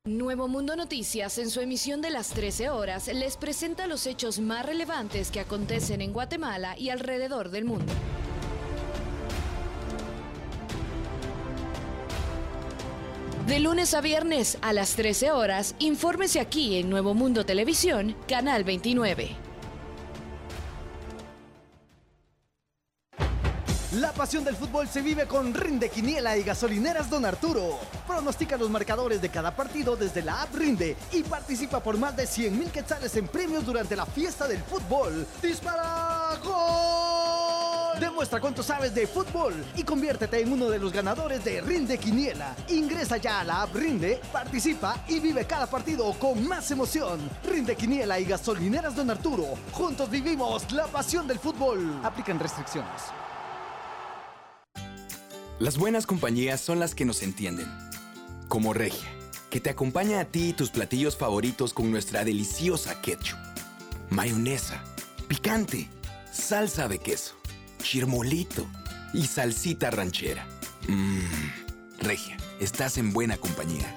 Nuevo Mundo Noticias, en su emisión de las 13 horas, les presenta los hechos más relevantes que acontecen en Guatemala y alrededor del mundo. De lunes a viernes a las 13 horas, infórmese aquí en Nuevo Mundo Televisión, Canal 29. La pasión del fútbol se vive con Rinde Quiniela y Gasolineras Don Arturo. Pronostica los marcadores de cada partido desde la app Rinde y participa por más de 100,000 quetzales en premios durante la fiesta del fútbol. ¡Dispara! ¡Gol! Demuestra cuánto sabes de fútbol y conviértete en uno de los ganadores de Rinde Quiniela. Ingresa ya a la app Rinde, participa y vive cada partido con más emoción. Rinde Quiniela y Gasolineras Don Arturo. Juntos vivimos la pasión del fútbol. Aplican restricciones. Las buenas compañías son las que nos entienden. Como Regia, que te acompaña a ti y tus platillos favoritos con nuestra deliciosa ketchup, mayonesa, picante, salsa de queso, chirmolito y salsita ranchera. Regia, estás en buena compañía.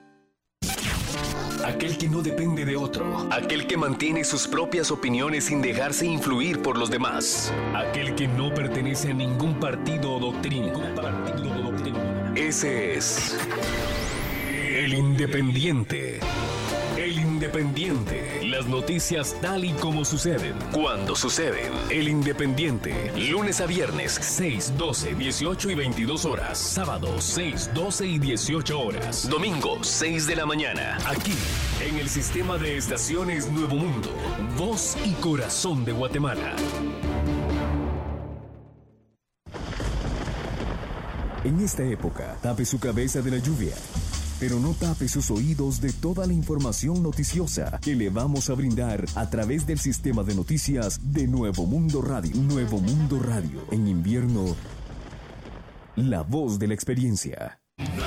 Aquel que no depende de otro. Aquel que mantiene sus propias opiniones sin dejarse influir por los demás. Aquel que no pertenece a ningún partido o doctrina. Ese es El Independiente. El Independiente. Las noticias tal y como suceden, cuando suceden. El Independiente. Lunes a viernes, 6, 12, 18 y 22 horas. Sábado, 6, 12 y 18 horas. Domingo, 6 de la mañana. Aquí, en el sistema de estaciones Nuevo Mundo. Voz y corazón de Guatemala. En esta época, tape su cabeza de la lluvia, pero no tape sus oídos de toda la información noticiosa que le vamos a brindar a través del sistema de noticias de Nuevo Mundo Radio. Nuevo Mundo Radio. En invierno, la voz de la experiencia.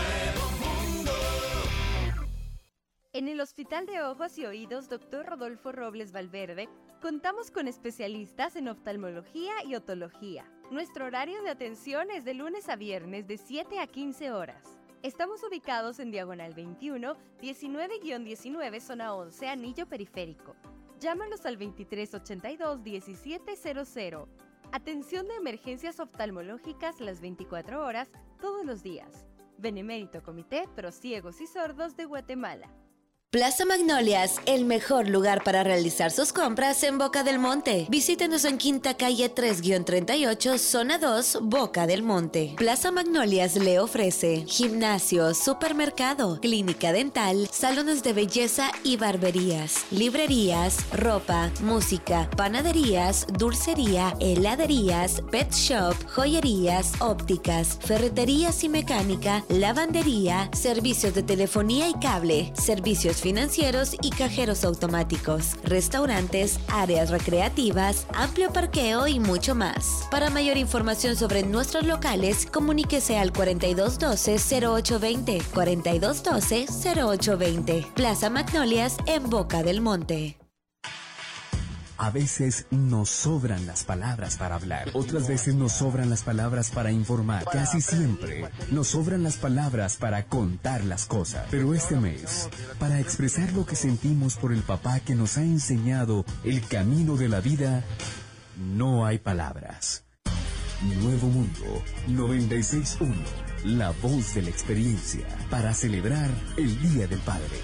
En el Hospital de Ojos y Oídos Dr. Rodolfo Robles Valverde, contamos con especialistas en oftalmología y otología. Nuestro horario de atención es de lunes a viernes de 7 a 15 horas. Estamos ubicados en Diagonal 21, 19-19, zona 11, Anillo Periférico. Llámanos al 2382-1700. Atención de emergencias oftalmológicas las 24 horas, todos los días. Benemérito Comité Pro Ciegos y Sordos de Guatemala. Plaza Magnolias, el mejor lugar para realizar sus compras en Boca del Monte. Visítenos en Quinta Calle 3-38, Zona 2, Boca del Monte. Plaza Magnolias le ofrece gimnasio, supermercado, clínica dental, salones de belleza y barberías, librerías, ropa, música, panaderías, dulcería, heladerías, pet shop, joyerías, ópticas, ferreterías y mecánica, lavandería, servicios de telefonía y cable, servicios financieros y cajeros automáticos, restaurantes, áreas recreativas, amplio parqueo y mucho más. Para mayor información sobre nuestros locales, comuníquese al 4212-0820, 4212-0820. Plaza Magnolias en Boca del Monte. A veces nos sobran las palabras para hablar. Otras veces nos sobran las palabras para informar. Casi siempre nos sobran las palabras para contar las cosas. Pero este mes, para expresar lo que sentimos por el papá que nos ha enseñado el camino de la vida, no hay palabras. Nuevo Mundo 96.1. La voz de la experiencia para celebrar el Día del Padre.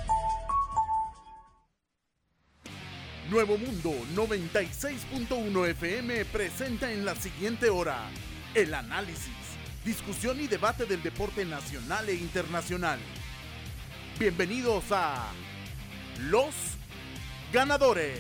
Nuevo Mundo 96.1 FM presenta en la siguiente hora el análisis, discusión y debate del deporte nacional e internacional. Bienvenidos a Los Ganadores.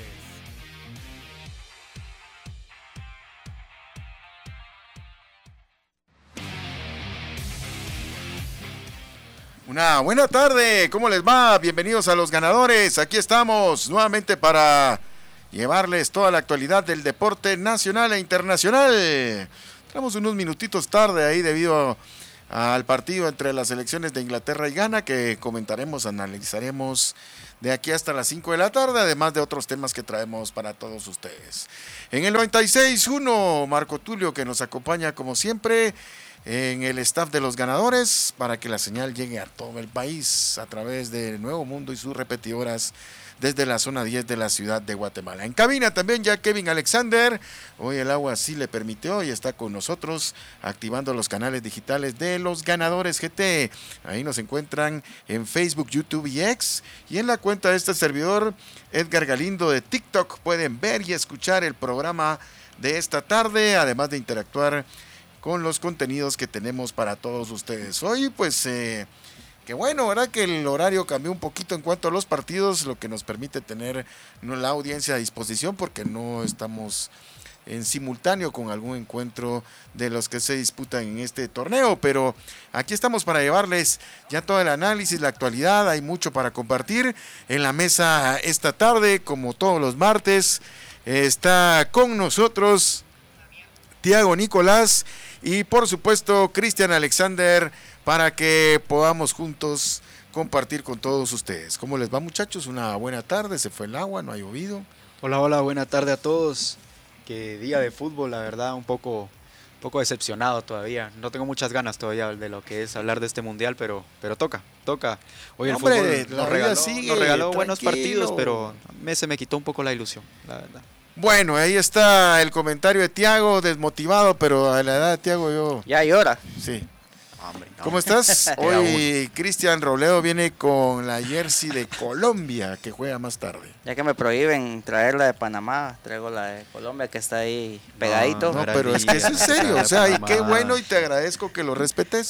Una buena tarde, ¿cómo les va? Bienvenidos a Los Ganadores. Aquí estamos nuevamente para llevarles toda la actualidad del deporte nacional e internacional. Estamos unos minutitos tarde ahí debido al partido entre las selecciones de Inglaterra y Ghana, que comentaremos, analizaremos de aquí hasta las 5 de la tarde, además de otros temas que traemos para todos ustedes. En el 96.1, Marco Tulio, que nos acompaña como siempre. en el staff de los ganadores para que la señal llegue a todo el país a través de Nuevo Mundo y sus repetidoras desde la zona 10 de la ciudad de Guatemala. En cabina también ya Kevin Alexander, hoy el agua sí le permitió y está con nosotros activando los canales digitales de los ganadores GT. Ahí nos encuentran en Facebook, YouTube y X, y en la cuenta de este servidor, Edgar Galindo de TikTok, pueden ver y escuchar el programa de esta tarde, además de interactuar con los contenidos que tenemos para todos ustedes. Hoy pues que bueno, ¿verdad? Que el horario cambió un poquito en cuanto a los partidos, lo que nos permite tener la audiencia a disposición porque no estamos en simultáneo con algún encuentro de los que se disputan en este torneo, pero aquí estamos para llevarles ya todo el análisis, la actualidad, hay mucho para compartir en la mesa esta tarde, como todos los martes, está con nosotros Tiago Nicolás y por supuesto Cristian Alexander, para que podamos juntos compartir con todos ustedes. ¿Cómo les va, muchachos? Una buena tarde, se fue el agua, no ha llovido. Hola, buena tarde a todos. Qué día de fútbol, la verdad, un poco decepcionado todavía. No tengo muchas ganas todavía de lo que es hablar de este mundial, pero toca. Hoy el fútbol nos regaló buenos partidos, pero se me quitó un poco la ilusión, la verdad. Bueno, ahí está el comentario de Tiago, desmotivado, pero a la edad de Tiago yo... Ya llora. Sí. Hombre, no. ¿Cómo estás? Hoy Cristian Robledo viene con la jersey de Colombia, que juega más tarde. Ya que me prohíben traer la de Panamá, traigo la de Colombia que está ahí pegadito. No, pero es que es en serio, o sea, y qué bueno y te agradezco que lo respetes.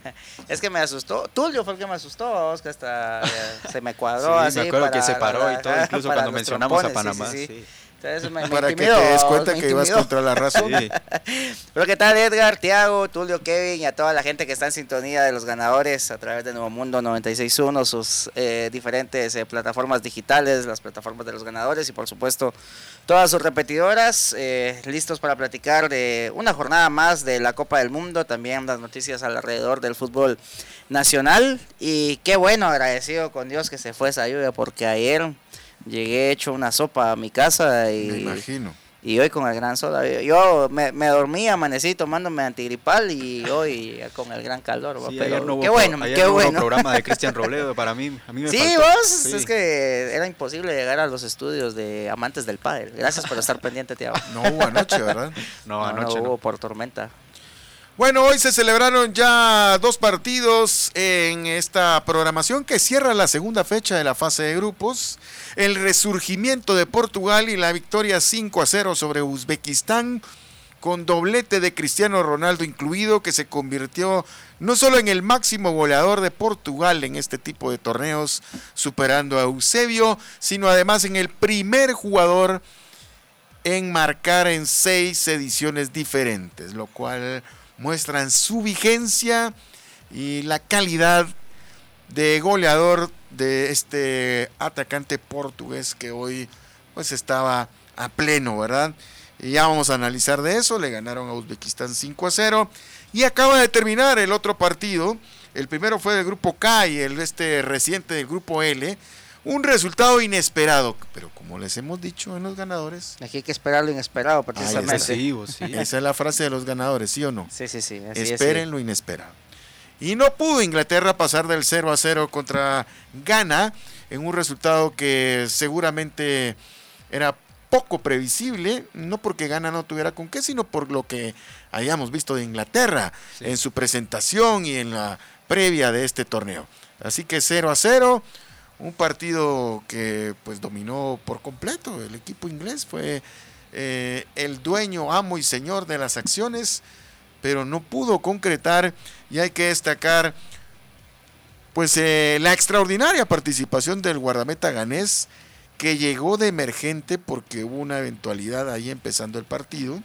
Es que me asustó, Tulio fue el que me asustó, vos, que hasta se me cuadró así. Me acuerdo que se paró y todo, incluso cuando mencionamos a Panamá. Sí. Entonces me para intimidó, que te des cuenta que ibas contra la razón. Sí. Pero ¿qué tal, Edgar, Tiago, Tulio, Kevin y a toda la gente que está en sintonía de los ganadores a través de Nuevo Mundo 96.1, sus diferentes plataformas digitales, las plataformas de los ganadores y por supuesto todas sus repetidoras, listos para platicar de una jornada más de la Copa del Mundo, también las noticias alrededor del fútbol nacional y qué bueno, agradecido con Dios que se fue esa lluvia porque ayer... Llegué hecho una sopa a mi casa y... Me imagino. Y hoy con el gran sol, yo me dormí, amanecí tomándome antigripal y hoy con el gran calor. Sí, pero no qué bueno, ayer qué no bueno. Hubo programa de Cristian Robledo, para mí me sí, faltó. Vos, sí. Es que era imposible llegar a los estudios de Amantes del Pádel. Gracias por estar pendiente, Tiago. No hubo anoche, ¿verdad? No, anoche no hubo no. por tormenta. Bueno, hoy se celebraron ya 2 partidos en esta programación que cierra la segunda fecha de la fase de grupos. El resurgimiento de Portugal y la victoria 5-0 sobre Uzbekistán, con doblete de Cristiano Ronaldo incluido, que se convirtió no solo en el máximo goleador de Portugal en este tipo de torneos, superando a Eusebio, sino además en el primer jugador en marcar en 6 ediciones diferentes, lo cual muestran su vigencia y la calidad de goleador de este atacante portugués que hoy pues estaba a pleno, ¿verdad? Y ya vamos a analizar de eso. Le ganaron a Uzbekistán 5-0 y acaba de terminar el otro partido. El primero fue del grupo K y el reciente del grupo L. Un resultado inesperado, pero como les hemos dicho en los ganadores, Aquí hay que esperar lo inesperado, precisamente. Sí. esa es la frase de los ganadores, ¿sí o no? Sí. Esperen lo inesperado. Y no pudo Inglaterra pasar del 0-0 contra Ghana en un resultado que seguramente era poco previsible, no porque Ghana no tuviera con qué, sino por lo que hayamos visto de Inglaterra en su presentación y en la previa de este torneo. Así que 0-0, un partido que pues dominó por completo. El equipo inglés fue el dueño, amo y señor de las acciones, pero no pudo concretar, y hay que destacar pues la extraordinaria participación del guardameta ganés, que llegó de emergente porque hubo una eventualidad ahí empezando el partido,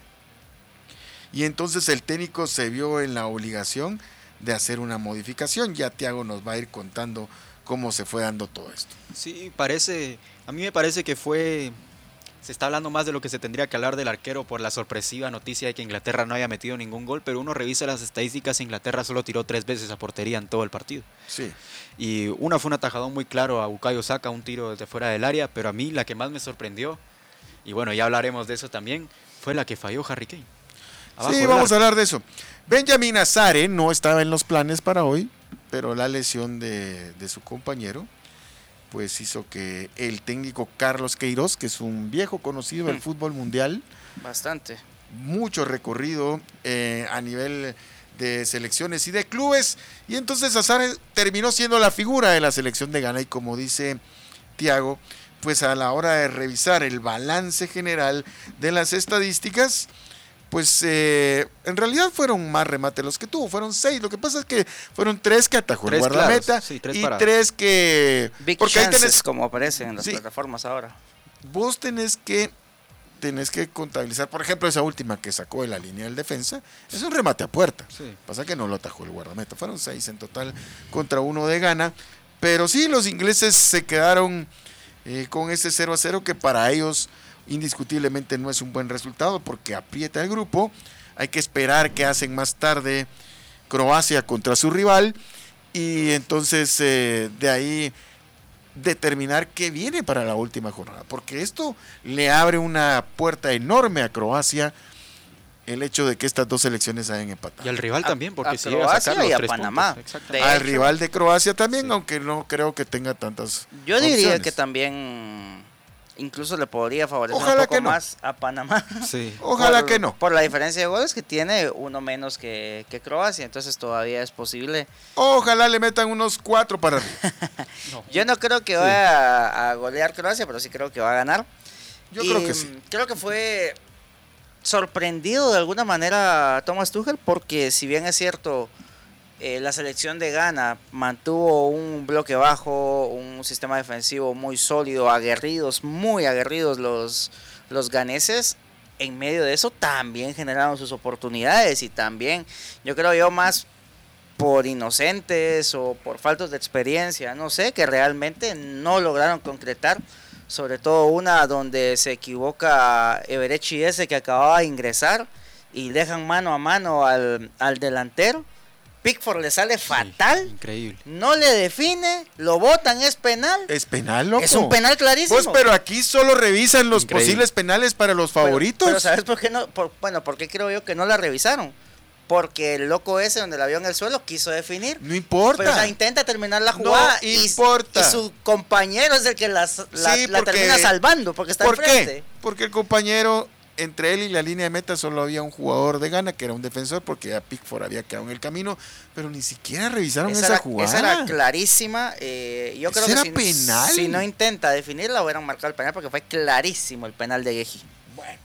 y entonces el técnico se vio en la obligación de hacer una modificación. Ya Tiago nos va a ir contando cómo se fue dando todo esto. Sí, a mí me parece que se está hablando más de lo que se tendría que hablar del arquero por la sorpresiva noticia de que Inglaterra no haya metido ningún gol, pero uno revisa las estadísticas, Inglaterra solo tiró 3 veces a portería en todo el partido. Sí. Y una fue un atajadón muy claro a Bukayo Saka, un tiro desde fuera del área, pero a mí la que más me sorprendió, y bueno, ya hablaremos de eso también, fue la que falló Harry Kane. Sí, vamos a hablar de eso. Benjamín Azare no estaba en los planes para hoy, pero la lesión de su compañero pues hizo que el técnico Carlos Queiroz, que es un viejo conocido del fútbol mundial, bastante, mucho recorrido a nivel de selecciones y de clubes, y entonces Azare terminó siendo la figura de la selección de Ghana, y como dice Tiago, pues a la hora de revisar el balance general de las estadísticas, pues en realidad fueron más remates los que tuvo, fueron 6. Lo que pasa es que fueron 3 que atajó el guardameta, claros, sí, y paradas. 3 que... Big porque chances, ahí tenés, como aparecen en las plataformas ahora. Vos tenés que contabilizar, por ejemplo, esa última que sacó de la línea del defensa, es un remate a puerta. Sí. Pasa que no lo atajó el guardameta, fueron 6 en total contra 1 de Ghana, pero sí, los ingleses se quedaron con ese 0-0 que para ellos indiscutiblemente no es un buen resultado porque aprieta el grupo. Hay que esperar qué hacen más tarde Croacia contra su rival y entonces de ahí determinar qué viene para la última jornada, porque esto le abre una puerta enorme a Croacia, el hecho de que estas dos selecciones hayan empatado. Y al rival también, porque si llega a sacar los y a 3 Panamá. puntos. Al rival de Croacia también, aunque no creo que tenga tantas Yo diría opciones. que también incluso le podría favorecer Ojalá un poco que no. más a Panamá. Sí. Ojalá que no. Por la diferencia de goles que tiene, uno menos que Croacia, entonces todavía es posible. Ojalá le metan unos 4 para arriba. Yo no creo que vaya a golear Croacia, pero sí creo que va a ganar. Yo creo que sí. Creo que fue sorprendido de alguna manera Thomas Tuchel, porque si bien es cierto, la selección de Ghana mantuvo un bloque bajo, un sistema defensivo muy sólido, muy aguerridos los ganeses. En medio de eso también generaron sus oportunidades y también, yo creo yo, más por inocentes o por faltas de experiencia, no sé, que realmente no lograron concretar. Sobre todo una donde se equivoca Everechi ese que acababa de ingresar y dejan mano a mano al delantero. Pickford le sale fatal. Increíble. No le define, lo botan, es penal. Es penal, loco. Es un penal clarísimo. Pues, pero aquí solo revisan los posibles penales para los favoritos. Pero ¿sabes por qué no? Porque creo yo que no la revisaron. Porque el loco ese donde la vio en el suelo quiso definir. No importa. Pero, o sea, intenta terminar la jugada. No importa. Y su compañero es el que la termina salvando porque está ¿Por enfrente. qué? Porque el compañero, entre él y la línea de meta, solo había un jugador de Ghana que era un defensor, porque ya Pickford había quedado en el camino, pero ni siquiera revisaron esa jugada. Esa era clarísima. Yo creo que penal. Si no intenta definirla, hubieran marcado el penal porque fue clarísimo el penal de Geji. Bueno.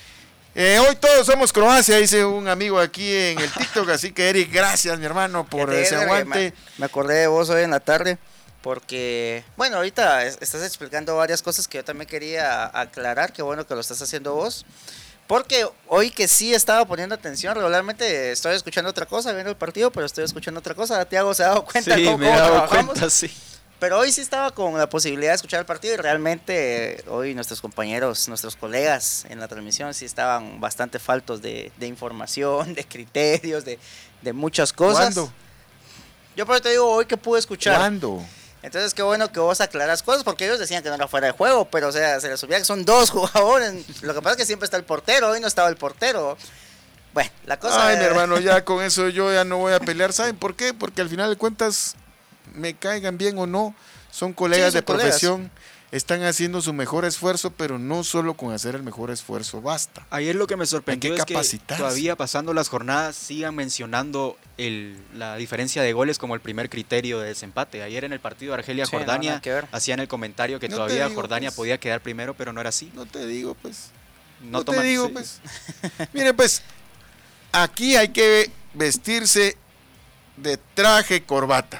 Hoy todos somos Croacia, dice un amigo aquí en el TikTok, así que Eric, gracias mi hermano por ese aguante. Me acordé de vos hoy en la tarde, porque, bueno, ahorita estás explicando varias cosas que yo también quería aclarar, qué bueno que lo estás haciendo vos, porque hoy que sí estaba poniendo atención, regularmente estoy escuchando otra cosa, viendo el partido, pero estoy escuchando otra cosa. Tiago se ha dado cuenta sí, cómo me he dado trabajamos. cuenta, sí. Pero hoy sí estaba con la posibilidad de escuchar el partido y realmente hoy nuestros compañeros, nuestros colegas en la transmisión sí estaban bastante faltos de información, de criterios, de muchas cosas. ¿Cuándo? Yo por eso te digo hoy que pude escuchar. ¿Cuándo? Entonces qué bueno que vos aclarás cosas porque ellos decían que no era fuera de juego, pero o sea, se les olvida que son 2 jugadores. Lo que pasa es que siempre está el portero, hoy no estaba el portero. Bueno, la cosa... Ay, mi hermano, ya con eso yo ya no voy a pelear. ¿Saben por qué? Porque al final de cuentas, me caigan bien o no, son colegas de profesión, están haciendo su mejor esfuerzo, pero no solo con hacer el mejor esfuerzo basta. Ayer lo que me sorprendió es que capacitarse. todavía pasando las jornadas sigan mencionando la diferencia de goles como el primer criterio de desempate. Ayer en el partido de Argelia-Jordania hacían el comentario que todavía Jordania podía quedar primero, pero no era así. No te digo, pues. No te digo, pues. Mire, pues, aquí hay que vestirse de traje corbata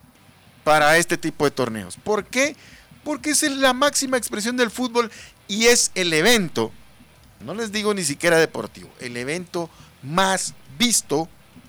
para este tipo de torneos. ¿Por qué? Porque es la máxima expresión del fútbol y es el evento, no les digo ni siquiera deportivo, el evento más visto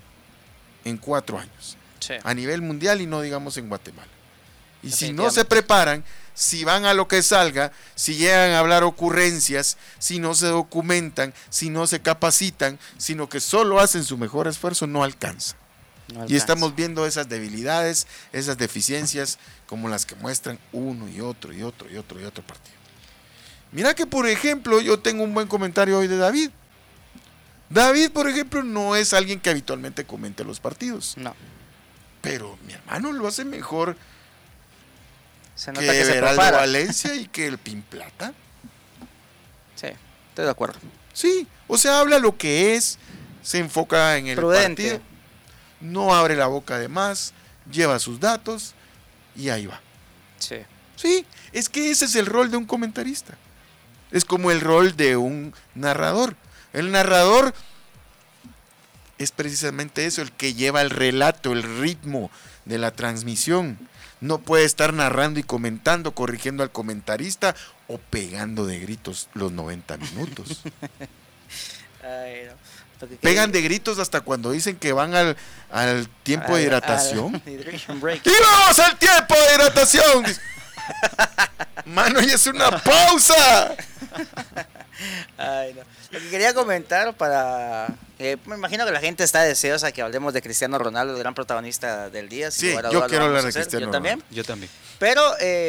en 4 años. Sí. A nivel mundial y no digamos en Guatemala. Y si no se preparan, si van a lo que salga, si llegan a hablar ocurrencias, si no se documentan, si no se capacitan, sino que solo hacen su mejor esfuerzo, no alcanza. Y estamos viendo esas debilidades, esas deficiencias, como las que muestran uno y otro y otro y otro y otro partido. Mira que, por ejemplo, yo tengo un buen comentario hoy de David. David, por ejemplo, no es alguien que habitualmente comente los partidos. No. Pero mi hermano lo hace mejor Se nota que que se Beraldo prepara. Valencia y que el Pin Plata. Sí, estoy de acuerdo. Sí, o sea, habla lo que es, se enfoca en el Prudente. partido, no abre la boca de más, lleva sus datos y ahí va. Sí. Sí, es que ese es el rol de un comentarista. Es como el rol de un narrador. El narrador es precisamente eso, el que lleva el relato, el ritmo de la transmisión. No puede estar narrando y comentando, corrigiendo al comentarista o pegando de gritos los 90 minutos. Ay, no. Lo que Pegan quería- de gritos hasta cuando dicen que van al tiempo de hidratación. al hydration break. ¡Y vamos al tiempo de hidratación! Mano, ya es una pausa. Ay, no. Lo que quería comentar me imagino que la gente está deseosa que hablemos de Cristiano Ronaldo, el gran protagonista del día. sin Sí, lugar a yo dudas lo quiero vamos hablar a de hacer. Cristiano Yo también. Yo también. Pero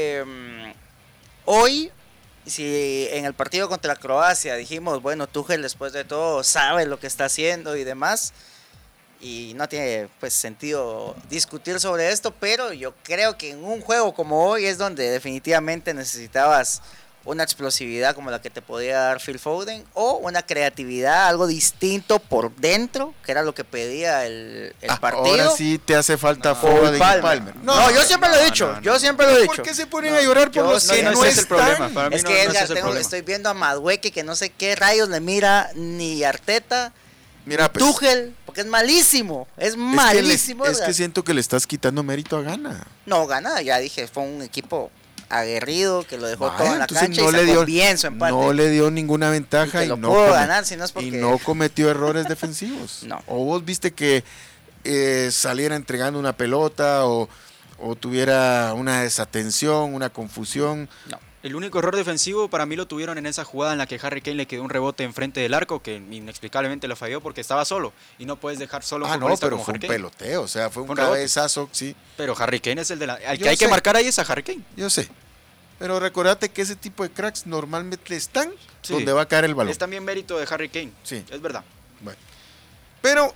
hoy, si en el partido contra Croacia dijimos, bueno, Tuchel después de todo sabe lo que está haciendo y demás, y no tiene pues sentido discutir sobre esto, pero yo creo que en un juego como hoy es donde definitivamente necesitabas una explosividad como la que te podía dar Phil Foden o una creatividad, algo distinto por dentro, que era lo que pedía el partido. Ahora sí te hace falta O Foden y Palmer. Palmer. No, yo siempre lo he dicho, yo siempre lo he dicho. ¿Por qué se ponen a llorar por los que no ese es el están? problema. Para mí Es no- que no Edgar, ese es el problema. estoy viendo a Madueque que no sé qué rayos le mira ni Arteta, Mira, pues, Tuchel, porque es malísimo, es malísimo. es que Edgar. siento que le estás quitando mérito a Gana. No, gana, ya dije, fue un equipo aguerrido que lo dejó Vaya, todo en la entonces cancha y sacó bien su empate. no le dio ninguna Y ventaja que y, lo no pudo come- ganar, si no es porque- y no cometió errores defensivos. No. O vos viste que saliera entregando una pelota o tuviera una desatención, una confusión. No. El único error defensivo para mí lo tuvieron en esa jugada en la que Harry Kane le quedó un rebote enfrente del arco que inexplicablemente lo falló porque estaba solo y no puedes dejar solo a un Ah, no, futbolista pero como fue un Harry Kane. peloteo, o sea, fue un Fue un rebote. cabezazo, sí. Pero Harry Kane es el de la... Al Yo que hay que sé. marcar ahí es a Harry Kane. Yo sé. Pero recordate que ese tipo de cracks normalmente están Sí. donde va a caer el balón. Es también mérito de Harry Kane. Sí. Es verdad. Bueno. Pero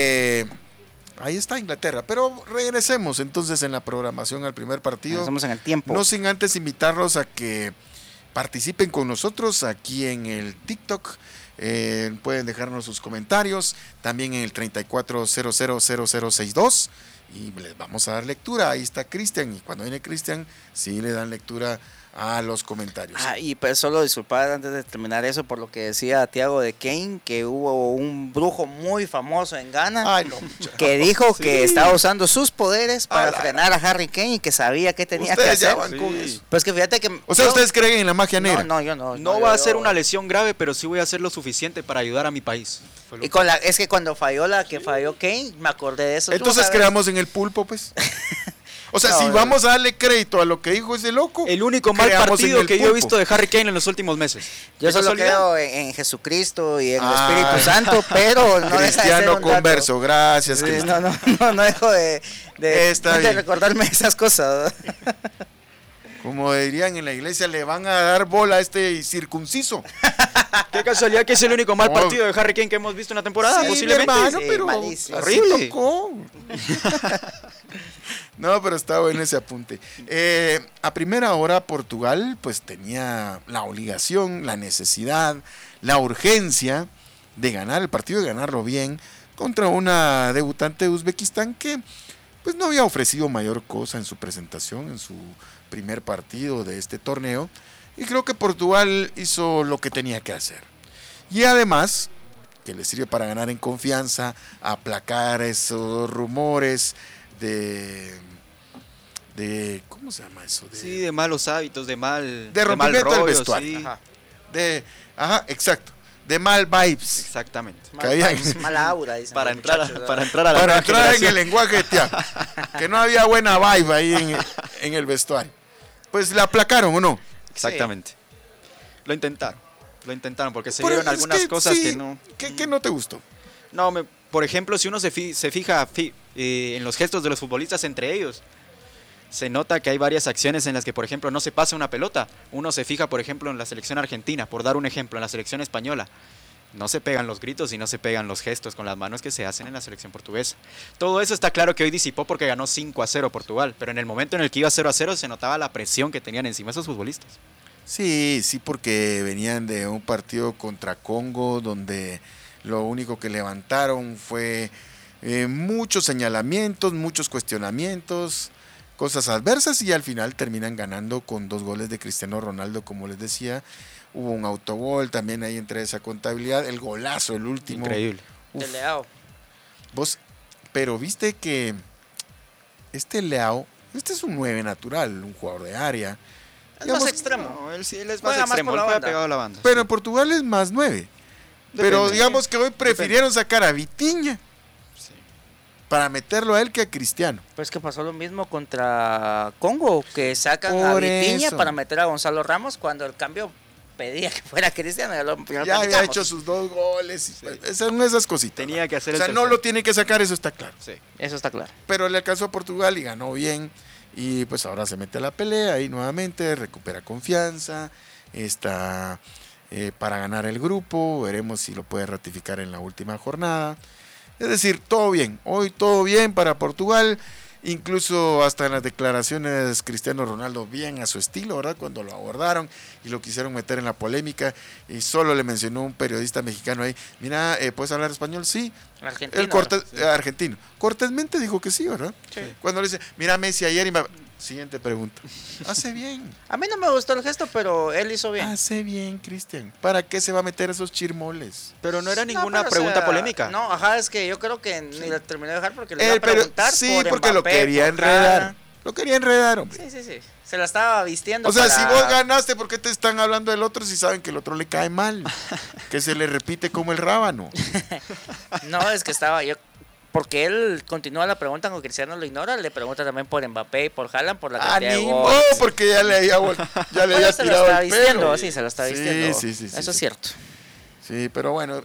ahí está Inglaterra. Pero regresemos entonces en la programación al primer partido. Estamos en el tiempo. No sin antes invitarlos a que participen con nosotros aquí en el TikTok. Pueden dejarnos sus comentarios también en el 34000062 y les vamos a dar lectura. Ahí está Cristian y cuando viene Cristian sí le dan lectura a los comentarios. Y pues solo disculpar antes de terminar eso por lo que decía Thiago de Kane, que hubo un brujo muy famoso en Ghana Ay, no, muchacho. que dijo Sí. que estaba usando sus poderes para A la- frenar a Harry Kane y que sabía qué tenía que Ustedes ya hacer. van con eso. Pues que fíjate que... O sea, yo- ustedes creen en la magia negra. No, yo no. No yo- va a yo- ser una lesión grave, pero sí voy a hacer lo suficiente para ayudar a mi país. Fue lo Y que- con la, es que cuando falló la que falló Kane, me acordé de eso. Tú Entonces sabes. creamos en el pulpo, pues. O sea, No, si no. vamos a darle crédito a lo que dijo ese loco. El único mal creamos en partido el que yo he pulpo. visto de Harry Kane en los últimos meses. Yo ¿De solo casualidad? creo en Jesucristo y en el Ah. Espíritu Santo, pero no deja de ser Cristiano un dato. converso, gracias, Sí, Cristian. no dejo de Está de bien. recordarme esas cosas. Como dirían en la iglesia, le van a dar bola a este circunciso. Qué casualidad que es el único mal Oh. partido de Harry Kane que hemos visto en la temporada, Sí, posiblemente. mi hermano, Sí, pero malísimo. así Horrible. tocó. No, pero está bueno ese apunte. A primera hora Portugal pues tenía la obligación, la necesidad, la urgencia de ganar el partido, de ganarlo bien contra una debutante de Uzbekistán que pues no había ofrecido mayor cosa en su presentación, en su primer partido de este torneo. Y creo que Portugal hizo lo que tenía que hacer. Y además, que le sirve para ganar en confianza, aplacar esos rumores de ¿cómo se llama eso? Sí, de malos hábitos, de mal rompimiento del rollo, vestuario. sí. Ajá, exacto. De mal vibes. Exactamente. Que había- Mala aura, dicen Para los entrar, muchachos, para ¿verdad? entrar a la Para nueva entrar en generación. el lenguaje, tía. Que no había buena vibe ahí en el vestuario. Pues la aplacaron, ¿o no? Exactamente. Lo intentaron porque se Pero vieron es algunas cosas sí, que no... ¿Qué no te gustó? No, por ejemplo, si uno se fija en los gestos de los futbolistas entre ellos, se nota que hay varias acciones en las que, por ejemplo, no se pasa una pelota. Uno se fija, por ejemplo, en la selección argentina, por dar un ejemplo, en la selección española. No se pegan los gritos y no se pegan los gestos con las manos que se hacen en la selección portuguesa. Todo eso está claro que hoy disipó porque ganó 5-0 Portugal, pero en el momento en el que iba 0-0 se notaba la presión que tenían encima esos futbolistas. Sí, porque venían de un partido contra Congo donde lo único que levantaron fue muchos señalamientos, muchos cuestionamientos, cosas adversas, y al final terminan ganando con 2 goles de Cristiano Ronaldo, como les decía. Hubo un autogol también ahí entre esa contabilidad, el golazo, el último. Increíble. De Leao. Pero viste que Leao, este es un 9 natural, un jugador de área. Es más extremo. No, él es más extremo, él juega pegado a la banda. Pero en Portugal es más 9. Pero digamos que hoy prefirieron sacar a Vitinha para meterlo a él que a Cristiano. Pues que pasó lo mismo contra Congo, que sacan a Por Vitinha eso. para meter a Gonzalo Ramos cuando el cambio pedía que fuera Cristiano. Ya había hecho sus 2 goles. Son esas cositas. Tenía que hacer O sea, el no tercero. lo tiene que sacar, eso está claro. Sí. Eso está claro. Pero le alcanzó a Portugal y ganó bien. Y pues ahora se mete a la pelea y nuevamente recupera confianza. Está para ganar el grupo. Veremos si lo puede ratificar en la última jornada. Es decir, todo bien. Hoy todo bien para Portugal. Incluso hasta en las declaraciones Cristiano Ronaldo bien a su estilo, ¿verdad? Cuando lo abordaron y lo quisieron meter en la polémica y solo le mencionó un periodista mexicano ahí, mira, ¿puedes hablar español? Sí. Argentino. Argentino. Cortésmente dijo que sí, ¿verdad? Sí. Cuando le dice, mira Messi ayer y siguiente pregunta. Hace bien. A mí no me gustó el gesto, pero él hizo bien. Hace bien, Cristian. ¿Para qué se va a meter esos chirmoles? Pero no era No, ninguna pero, pregunta o sea, polémica. No, es que yo creo que ni le terminé de dejar porque le iba a Pero preguntar sí, por porque lo Mbappé, quería por enredar. Haaland. Lo quería enredar, hombre. Sí. Se la estaba vistiendo. O sea, para- si vos ganaste, ¿por qué te están hablando del otro si saben que el otro le cae mal? Que se le repite como el rábano. No, es que estaba yo. Porque él continúa la pregunta, aunque Cristiano lo ignora, le pregunta también por Mbappé y por Haaland por la cantidad de ¡Ánimo! goles. Porque ya le había Bueno, se lo tirado está el vistiendo, pelo. sí, se lo está vistiendo. Sí, Eso sí. es cierto. Sí, pero bueno,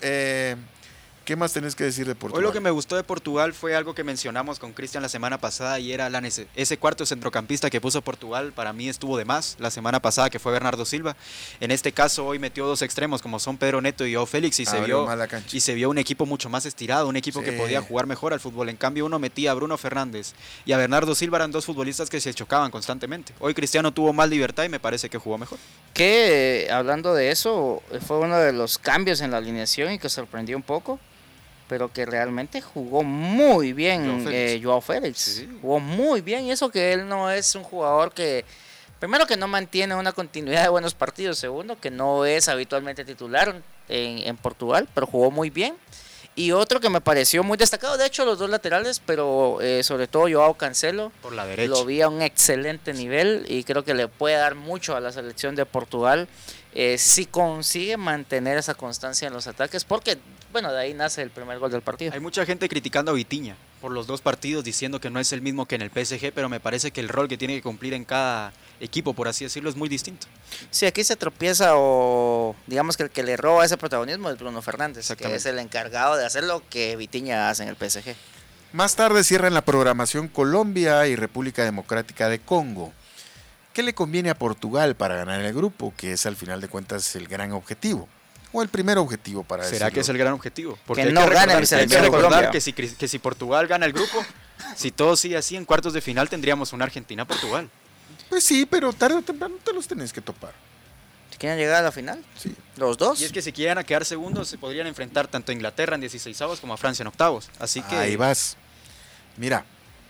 ¿qué más tenés que decir de Portugal? Hoy lo que me gustó de Portugal fue algo que mencionamos con Cristian la semana pasada y era ese cuarto centrocampista que puso Portugal. Para mí estuvo de más la semana pasada, que fue Bernardo Silva. En este caso hoy metió 2 extremos como son Pedro Neto y Joao Félix y Abrió más la cancha. se vio un equipo mucho más estirado, un equipo Sí. que podía jugar mejor al fútbol. En cambio uno metía a Bruno Fernández y a Bernardo Silva, eran 2 futbolistas que se chocaban constantemente. Hoy Cristiano tuvo más libertad y me parece que jugó mejor. Que hablando de eso, fue uno de los cambios en la alineación y que sorprendió un poco, pero que realmente jugó muy bien Joao Félix. Sí. Jugó muy bien, y eso que él no es un jugador que, primero, que no mantiene una continuidad de buenos partidos, segundo, que no es habitualmente titular en Portugal, pero jugó muy bien. Y otro que me pareció muy destacado, de hecho los 2 laterales, pero sobre todo Joao Cancelo, Por la derecha. lo vi a un excelente nivel y creo que le puede dar mucho a la selección de Portugal si consigue mantener esa constancia en los ataques, porque bueno, de ahí nace el primer gol del partido. Hay mucha gente criticando a Vitinha por los 2 partidos, diciendo que no es el mismo que en el PSG, pero me parece que el rol que tiene que cumplir en cada equipo, por así decirlo, es muy distinto. Sí, aquí se tropieza o digamos que el que le roba ese protagonismo es Bruno Fernández, que Exactamente. es el encargado de hacer lo que Vitinha hace en el PSG. Más tarde cierran la programación Colombia y República Democrática de Congo. ¿Qué le conviene a Portugal para ganar el grupo? Que es al final de cuentas el gran objetivo. O el primer objetivo para ¿Será que es el gran objetivo? Porque Que hay no que gane recordar, mi selección hay que de recordar Colombia. que si Portugal gana el grupo, si todo sigue así, en cuartos de final tendríamos una Argentina-Portugal. Pues sí, pero tarde o temprano te los tenés que topar. Si quieren llegar a la final, Sí. los 2. Y es que si quieren a quedar segundos, se podrían enfrentar tanto a Inglaterra en 16avos como a Francia en octavos. Así que Ahí vas. Mira,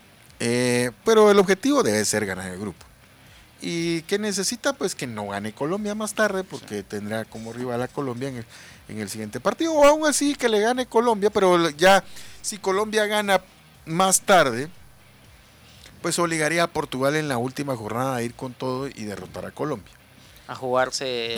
pero el objetivo debe ser ganar el grupo. ¿Y qué necesita? Pues que no gane Colombia más tarde, porque tendrá como rival a Colombia en el siguiente partido. O aún así que le gane Colombia, pero ya si Colombia gana más tarde, pues obligaría a Portugal en la última jornada a ir con todo y derrotar a Colombia. A jugarse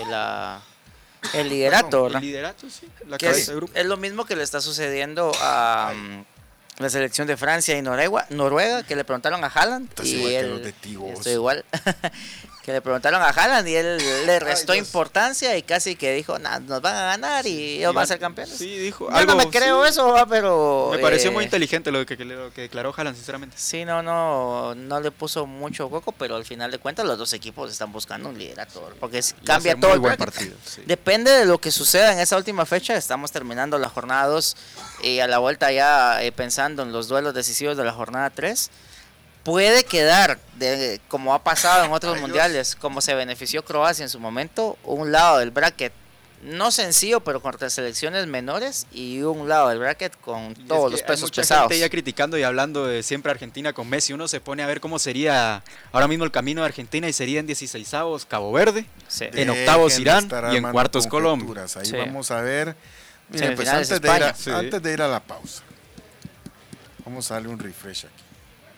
el liderato, el ¿verdad? liderato, sí, la Que cabeza es, de grupo. es lo mismo que le está sucediendo a la selección de Francia y Noruega, que le preguntaron a Haaland Estás y igual que él, los de ti, vos. estoy igual, Que le preguntaron a Haaland y él le restó importancia y casi que dijo, nah, nos van a ganar y ellos van a ser campeones. Sí, dijo. Yo no me creo eso, pero... Me pareció muy inteligente lo que declaró Haaland, sinceramente. Sí, no le puso mucho coco, pero al final de cuentas los dos equipos están buscando un liderato, porque cambia todo el partido. Sí. Depende de lo que suceda en esa última fecha. Estamos terminando la jornada 2 y a la vuelta ya pensando en los duelos decisivos de la jornada 3. Puede quedar, como ha pasado en otros mundiales, como se benefició Croacia en su momento, un lado del bracket no sencillo, pero contra selecciones menores, y un lado del bracket con todos los pesos pesados. Hay mucha gente ya criticando y hablando de siempre Argentina con Messi. Uno se pone a ver cómo sería ahora mismo el camino de Argentina y sería en 16avos Cabo Verde, en octavos Irán y en cuartos Colombia. Ahí vamos a ver. Miren, pues antes de ir a la pausa, vamos a darle un refresh aquí.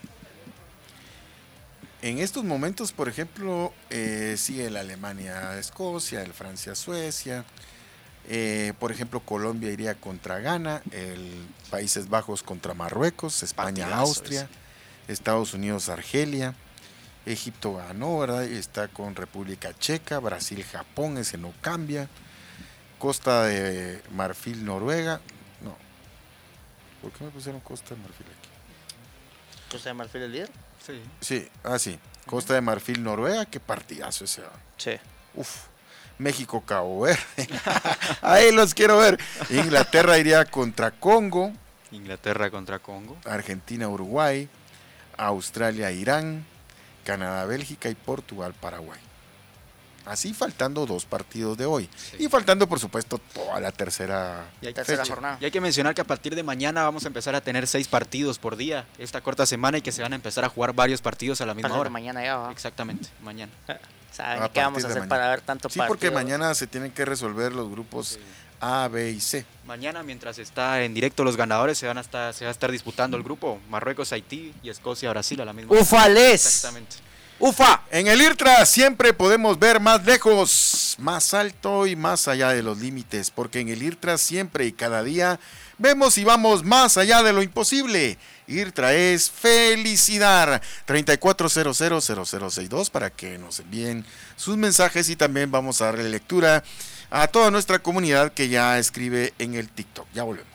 En estos momentos, por ejemplo, sigue la Alemania-Escocia, el Francia-Suecia. Por ejemplo, Colombia iría contra Ghana, el Países Bajos contra Marruecos, España-Austria, Estados Unidos-Argelia, Egipto ganó, ¿verdad? Y está con República Checa, Brasil-Japón, ese no cambia. Costa de Marfil-Noruega, no. ¿Por qué me pusieron Costa de Marfil aquí? ¿Costa de Marfil el líder? Sí, sí. Costa de Marfil, Noruega, qué partidazo ese. Sí. México, Cabo Verde. Ahí los quiero ver. Inglaterra iría contra Congo. Argentina, Uruguay. Australia, Irán. Canadá, Bélgica y Portugal, Paraguay. Así faltando 2 partidos de hoy. Sí. Y faltando, por supuesto, toda la tercera jornada. Y hay que mencionar que a partir de mañana vamos a empezar a tener 6 partidos por día esta corta semana y que se van a empezar a jugar varios partidos a la misma hora. Mañana ya va. Exactamente, mañana. ¿Saben qué vamos a hacer para ver tanto partido? Sí, porque mañana se tienen que resolver los grupos A, B y C. Mañana, mientras está en directo los ganadores, se va a estar disputando el grupo Marruecos, Haití y Escocia, Brasil a la misma hora. ¡Ufales! Exactamente. ¡Ufa! En el IRTRA siempre podemos ver más lejos, más alto y más allá de los límites, porque en el IRTRA siempre y cada día vemos y vamos más allá de lo imposible. IRTRA es felicidad. 34000062 para que nos envíen sus mensajes y también vamos a darle lectura a toda nuestra comunidad que ya escribe en el TikTok. Ya volvemos.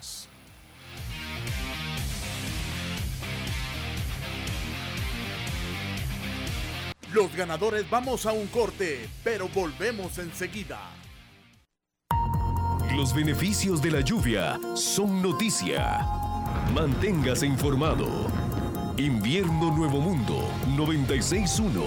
Los ganadores vamos a un corte, pero volvemos enseguida. Los beneficios de la lluvia son noticia. Manténgase informado. Invierno Nuevo Mundo 96.1.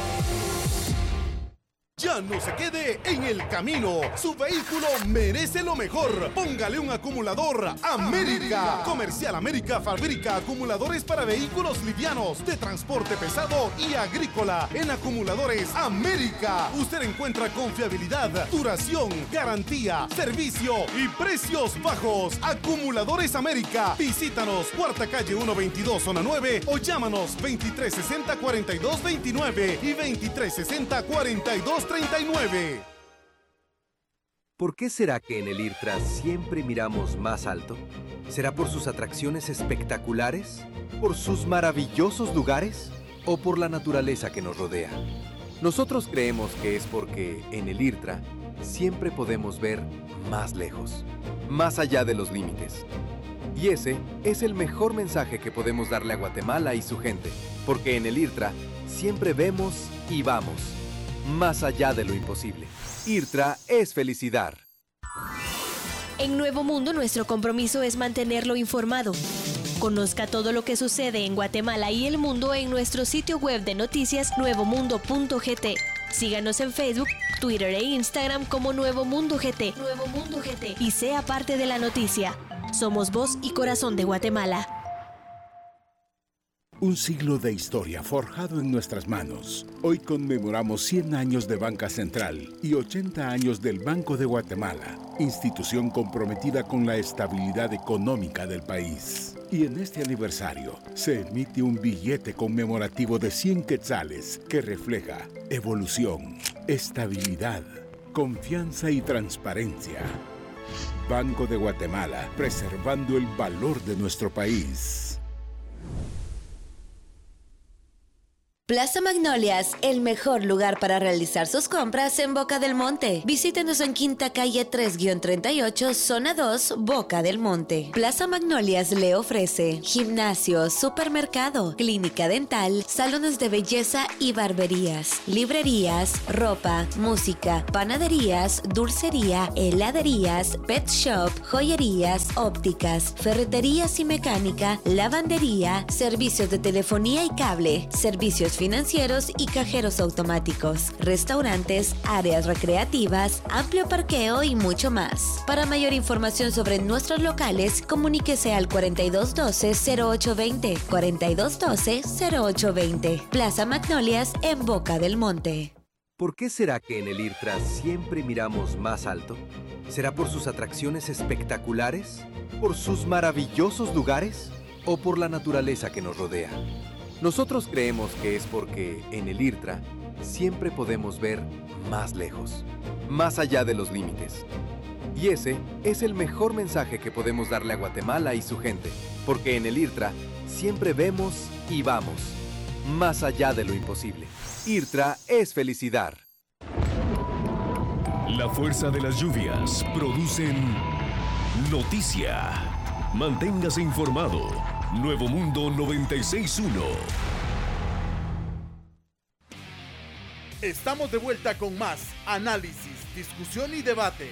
Ya no se quede en el camino. Su vehículo merece lo mejor. Póngale un acumulador América. Comercial América fabrica acumuladores para vehículos livianos, de transporte pesado y agrícola. En Acumuladores América usted encuentra confiabilidad, duración, garantía, servicio y precios bajos. Acumuladores América. Visítanos, Cuarta Calle 122, Zona 9, o llámanos 2360-4229 y 2360-4239. ¿Por qué será que en el IRTRA siempre miramos más alto? ¿Será por sus atracciones espectaculares? ¿Por sus maravillosos lugares? ¿O por la naturaleza que nos rodea? Nosotros creemos que es porque en el IRTRA siempre podemos ver más lejos, más allá de los límites. Y ese es el mejor mensaje que podemos darle a Guatemala y su gente, porque en el IRTRA siempre vemos y vamos más allá de lo imposible. IRTRA es felicidad. En Nuevo Mundo, nuestro compromiso es mantenerlo informado. Conozca todo lo que sucede en Guatemala y el mundo en nuestro sitio web de noticias nuevomundo.gt. Síganos en Facebook, Twitter e Instagram como Nuevo Mundo GT. Nuevo Mundo GT. Y sea parte de la noticia. Somos voz y corazón de Guatemala. Un siglo de historia forjado en nuestras manos. Hoy conmemoramos 100 años de Banca Central y 80 años del Banco de Guatemala, institución comprometida con la estabilidad económica del país. Y en este aniversario se emite un billete conmemorativo de 100 quetzales que refleja evolución, estabilidad, confianza y transparencia. Banco de Guatemala, preservando el valor de nuestro país. Plaza Magnolias, el mejor lugar para realizar sus compras en Boca del Monte. Visítenos en Quinta Calle 3-38, Zona 2, Boca del Monte. Plaza Magnolias le ofrece gimnasio, supermercado, clínica dental, salones de belleza y barberías, librerías, ropa, música, panaderías, dulcería, heladerías, pet shop, joyerías, ópticas, ferreterías y mecánica, lavandería, servicios de telefonía y cable, servicios financieros y cajeros automáticos, restaurantes, áreas recreativas, amplio parqueo y mucho más. Para mayor información sobre nuestros locales, comuníquese al 4212-0820, 4212-0820. Plaza Magnolias en Boca del Monte. ¿Por qué será que en el IRTRA siempre miramos más alto? ¿Será por sus atracciones espectaculares? ¿Por sus maravillosos lugares? ¿O por la naturaleza que nos rodea? Nosotros creemos que es porque en el IRTRA siempre podemos ver más lejos, más allá de los límites. Y ese es el mejor mensaje que podemos darle a Guatemala y su gente, porque en el IRTRA siempre vemos y vamos, más allá de lo imposible. IRTRA es felicidad. La fuerza de las lluvias producen noticia. Manténgase informado. Nuevo Mundo 96.1. Estamos de vuelta con más análisis, discusión y debate.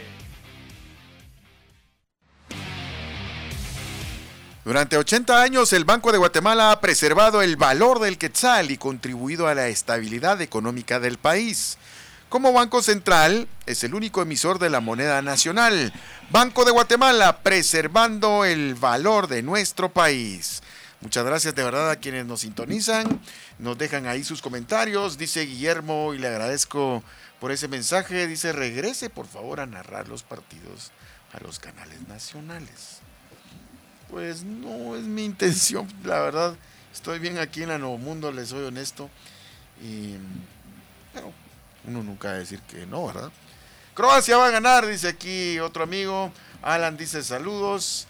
Durante 80 años, el Banco de Guatemala ha preservado el valor del quetzal y contribuido a la estabilidad económica del país. Como Banco Central, es el único emisor de la moneda nacional. Banco de Guatemala, preservando el valor de nuestro país. Muchas gracias de verdad a quienes nos sintonizan, nos dejan ahí sus comentarios. Dice Guillermo, y le agradezco por ese mensaje, dice: regrese por favor a narrar los partidos a los canales nacionales. Pues no es mi intención, la verdad. Estoy bien aquí en la Nuevo Mundo, les soy honesto. Y bueno, uno nunca va a decir que no, ¿verdad? Croacia va a ganar, dice aquí otro amigo. Alan dice saludos.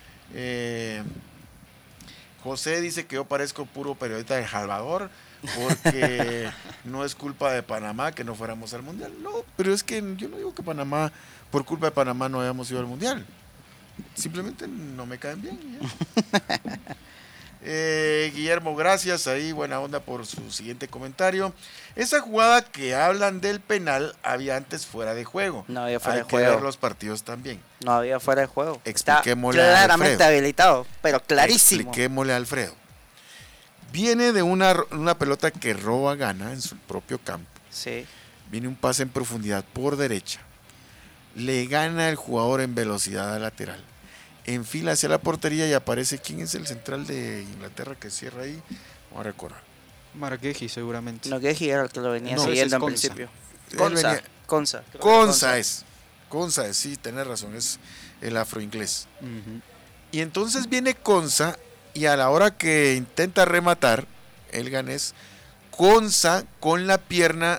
José dice que yo parezco puro periodista de El Salvador porque no es culpa de Panamá que no fuéramos al Mundial. No, pero es que yo no digo que Panamá, por culpa de Panamá no hayamos ido al Mundial. Simplemente no me caen bien. Guillermo, gracias, ahí buena onda por su siguiente comentario. Esa jugada que hablan del penal había antes fuera de juego. No había fuera de juego. Hay que ver los partidos también. No había fuera de juego. Expliquémosle Está claramente habilitado, pero clarísimo. Expliquémosle a Alfredo. Viene de una pelota que roba gana en su propio campo. Sí. Viene un pase en profundidad por derecha. Le gana el jugador en velocidad lateral. Enfila hacia la portería y aparece. ¿Quién es el central de Inglaterra que cierra ahí? Voy a recordar. Margueji, seguramente. No, Margueji era el que lo venía siguiendo en principio. Conza, sí, tenés razón, es el afroinglés. Y entonces viene Conza y a la hora que intenta rematar el ganés, Conza con la pierna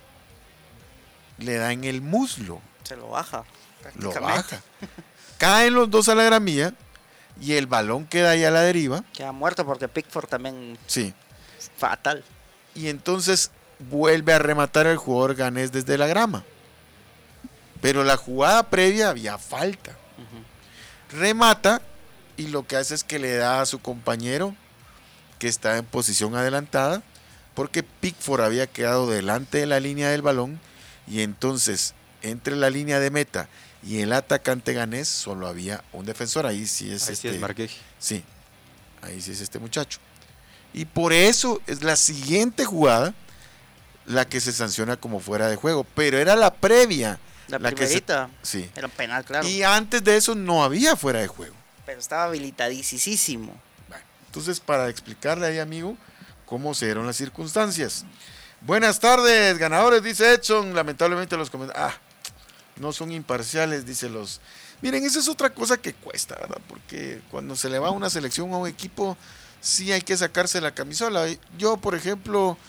le da en el muslo. Se lo baja. Lo baja. Caen los dos a la gramilla y el balón queda ahí a la deriva. Queda muerto porque Pickford también. Sí. Fatal. Y entonces vuelve a rematar el jugador ganés desde la grama. Pero la jugada previa había falta. Remata y lo que hace es que le da a su compañero que está en posición adelantada porque Pickford había quedado delante de la línea del balón y entonces entre la línea de meta y el atacante ganés solo había un defensor. Ahí sí es Margueji. Sí, ahí sí es este muchacho. Y por eso es la siguiente jugada la que se sanciona como fuera de juego. Pero era la previa. La primerita. Sí. Era un penal, claro. Y antes de eso no había fuera de juego. Pero estaba habilitadísimo. Bueno, entonces, para explicarle ahí, amigo, cómo se dieron las circunstancias. Buenas tardes, ganadores, dice Edson. Lamentablemente los comentarios... no son imparciales, dice los... Miren, esa es otra cosa que cuesta, ¿verdad? Porque cuando se le va a una selección o a un equipo, sí hay que sacarse la camisola. Yo, por ejemplo,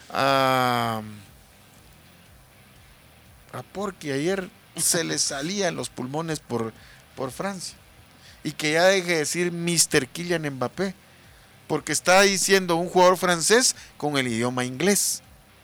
porque ayer se le salían los pulmones por Francia. Y que ya deje de decir Mr. Kylian Mbappé, porque está diciendo un jugador francés con el idioma inglés.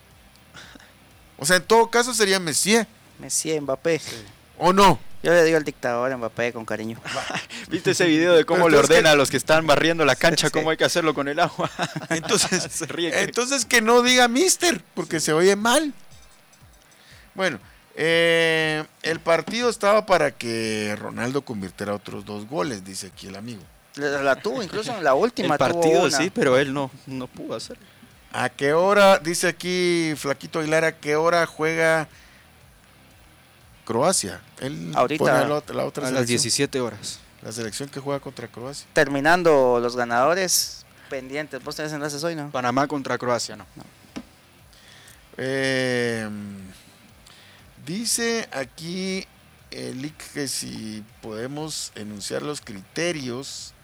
O sea, en todo caso sería Messier. Messier, Mbappé. Sí. ¿O no? Yo le digo al dictador Mbappé con cariño. ¿Viste ese video de cómo le ordena a los que están barriendo la cancha cómo hay que hacerlo con el agua? Entonces, entonces que no diga mister, porque se oye mal. Bueno, el partido estaba para que Ronaldo convirtiera otros 2 goles, dice aquí el amigo. La tuvo incluso en la última. El partido sí, pero él no pudo hacerlo. ¿A qué hora, dice aquí Flaquito Aguilar, a qué hora juega Croacia? Él ahorita pone la otra a selección. las 17 horas. La selección que juega contra Croacia. Terminando los ganadores pendientes. ¿Vos tenés enlaces hoy, no? Panamá contra Croacia, no. Dice aquí Lick que si podemos enunciar los criterios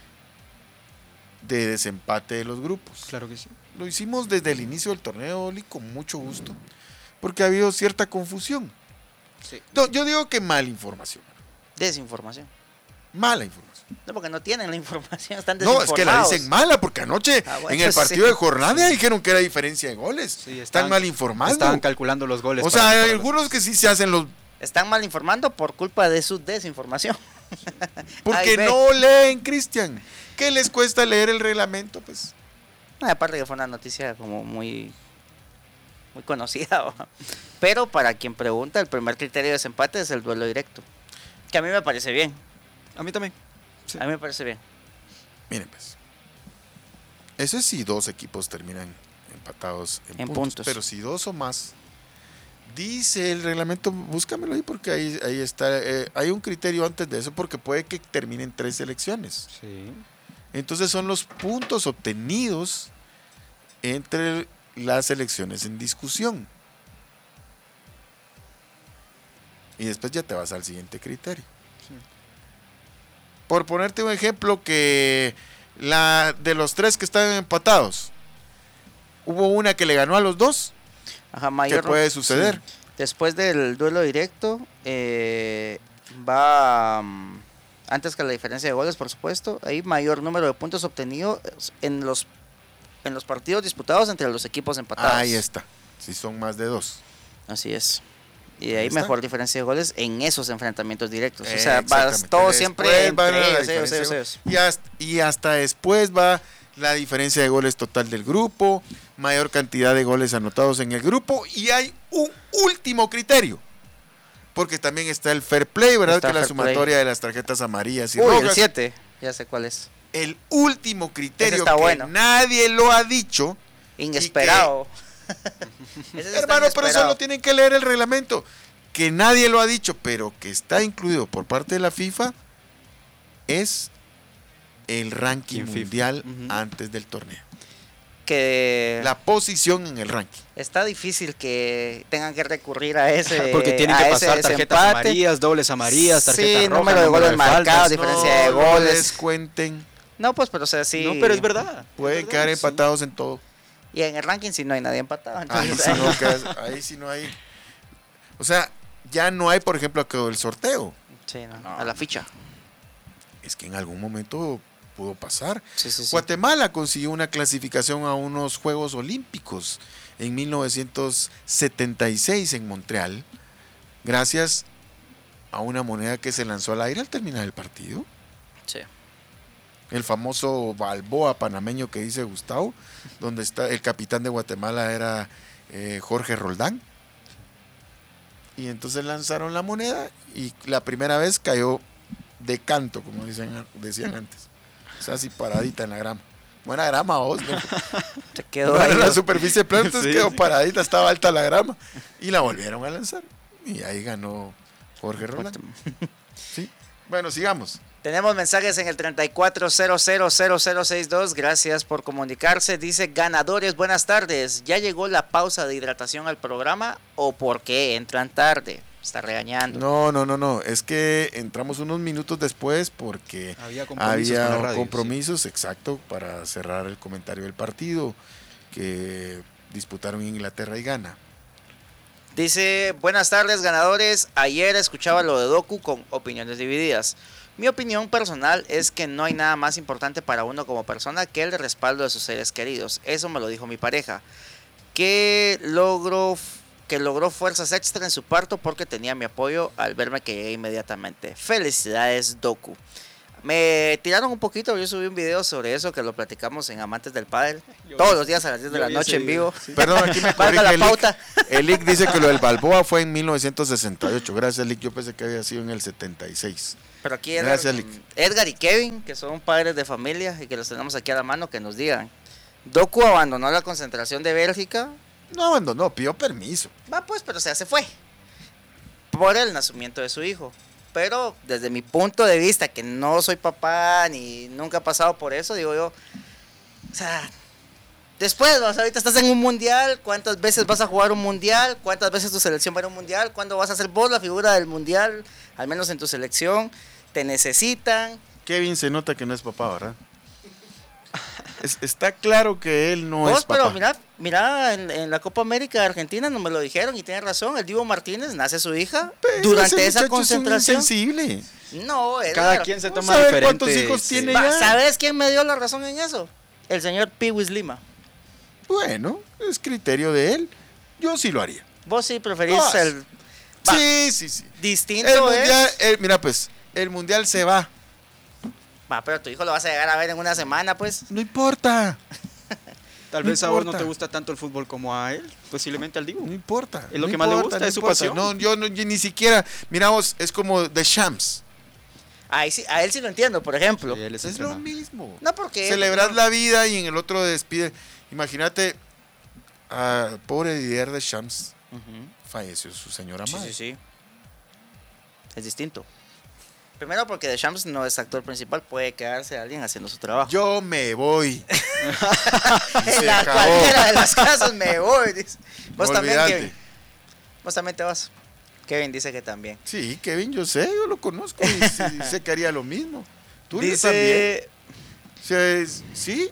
de desempate de los grupos. Claro que sí. Lo hicimos desde el inicio del torneo, Lick, con mucho gusto, porque ha habido cierta confusión. Sí. No, yo digo que mala información. Desinformación. Mala información. No, porque no tienen la información, están desinformados. No, es que la dicen mala, porque anoche bueno, en el partido sí. de jornada dijeron que era diferencia de goles. Sí, están mal informando. Estaban calculando los goles. O sea, hay algunos que sí se hacen los... Están mal informando por culpa de su desinformación. Porque no leen, Cristian. ¿Qué les cuesta leer el reglamento? Pues. Aparte que fue una noticia como muy conocida. ¿va? Pero para quien pregunta, el primer criterio de desempate es el duelo directo. Que a mí me parece bien. A mí también. Sí. A mí me parece bien. Miren pues. Eso es si 2 equipos terminan empatados en puntos. Pero si 2 o más... Dice el reglamento, búscamelo ahí porque ahí está, hay un criterio antes de eso porque puede que terminen 3 selecciones. Sí. Entonces son los puntos obtenidos entre las selecciones en discusión. Y después ya te vas al siguiente criterio. Sí. Por ponerte un ejemplo que de los 3 que están empatados, hubo una que le ganó a los 2. Ajá, mayor, ¿qué puede suceder? Sí. Después del duelo directo va antes que la diferencia de goles, por supuesto. Hay mayor número de puntos obtenidos en los partidos disputados entre los equipos empatados. Ahí está, si son más de 2. Así es. Y de ahí mejor diferencia de goles en esos enfrentamientos directos. O sea, vas todo siempre entre ellos. Y hasta después va la diferencia de goles total del grupo, mayor cantidad de goles anotados en el grupo, y hay un último criterio, porque también está el fair play, ¿verdad? Está que la sumatoria de las tarjetas amarillas y rojas. El 7, ya sé cuál es. El último criterio que bueno. Nadie lo ha dicho. Inesperado. Hermano, pero eso lo tienen que leer el reglamento. Que nadie lo ha dicho, pero que está incluido por parte de la FIFA, es el ranking mundial antes del torneo. Que la posición en el ranking. Está difícil que tengan que recurrir a ese. Porque tienen que pasar tarjetas amarillas, dobles amarillas, tarjetas rojas, número de goles marcados, diferencia de goles. Cuenten. No, pues, pero o sea, sí. No, pero es verdad. Pueden quedar empatados en todo. Y en el ranking sí no hay nadie empatado. Entonces, ahí sí no hay. O sea, ya no hay, por ejemplo, el sorteo. Sí, no, a la ficha. Es que en algún momento pudo pasar. Sí. Guatemala consiguió una clasificación a unos Juegos Olímpicos en 1976 en Montreal, gracias a una moneda que se lanzó al aire al terminar el partido. Sí. El famoso Balboa panameño que dice Gustavo, donde está el capitán de Guatemala era Jorge Roldán. Y entonces lanzaron la moneda y la primera vez cayó de canto, como decían antes. O sea, así paradita en la grama. Buena grama, vos, ¿no? Se quedó en la superficie plana, entonces quedó paradita, estaba alta la grama. Y la volvieron a lanzar. Y ahí ganó Jorge Roldán. ¿Sí? Bueno, sigamos. Tenemos mensajes en el 34000062. Gracias por comunicarse. Dice: ganadores, buenas tardes. ¿Ya llegó la pausa de hidratación al programa o por qué entran tarde? Está regañando. No. Es que entramos unos minutos después porque había compromisos, exacto, para cerrar el comentario del partido que disputaron Inglaterra y Ghana. Dice: buenas tardes, ganadores. Ayer escuchaba lo de Doku con opiniones divididas. Mi opinión personal es que no hay nada más importante para uno como persona que el respaldo de sus seres queridos. Eso me lo dijo mi pareja, que logró fuerzas extra en su parto porque tenía mi apoyo al verme que llegué inmediatamente. Felicidades, Doku. Me tiraron un poquito, yo subí un video sobre eso que lo platicamos en Amantes del Pádel, todos los días a las 10 de la noche en vivo. Sí. Perdón, aquí me corrige la pauta. El Lick dice que lo del Balboa fue en 1968. Gracias, Lick. Yo pensé que había sido en el 76. Pero aquí Gracias, Edgar y Kevin, que son padres de familia y que los tenemos aquí a la mano, que nos digan. Doku abandonó la concentración de Bélgica. No abandonó, pidió permiso. Va pues, pero se fue. Por el nacimiento de su hijo. Pero desde mi punto de vista, que no soy papá ni nunca he pasado por eso, digo yo, o sea, después, ¿no? O sea, ahorita estás en un mundial, ¿cuántas veces vas a jugar un mundial? ¿Cuántas veces tu selección va a ir a un mundial? ¿Cuándo vas a ser vos la figura del mundial? Al menos en tu selección, te necesitan. Kevin se nota que no es papá, ¿verdad? Está claro que él no es papá. Pero mira en la Copa América de Argentina no me lo dijeron y tienen razón, el Divo Martínez nace su hija durante esa concentración. Es insensible. No, cada quien se toma diferente. ¿Cuántos hijos tiene ya? ¿Sabes quién me dio la razón en eso? El señor Piwis Lima. Bueno, es criterio de él. Yo sí lo haría. Vos sí preferís el... Sí. Distinto el mundial, mira pues, el mundial se va. Pero tu hijo lo vas a llegar a ver en una semana, pues. No importa. Tal vez a vos no te gusta tanto el fútbol como a él, posiblemente al Divo. No importa. Es lo que más le gusta, es su pasión. No, yo ni siquiera, miramos, es como The Shams. A él sí lo entiendo, por ejemplo. Sí, es lo mismo. No, porque... Celebrar la vida y en el otro despide. Imagínate, pobre Didier de Shams, falleció su señora madre. Sí. Es distinto. Primero porque Deschamps no es actor principal, puede quedarse alguien haciendo su trabajo. Yo me voy. En cualquiera de los casos me voy. Dice. Vos también, Kevin. Vos también te vas. Kevin dice que también. Sí, Kevin, yo lo conozco y sé que haría lo mismo. Tú dice también. Sí.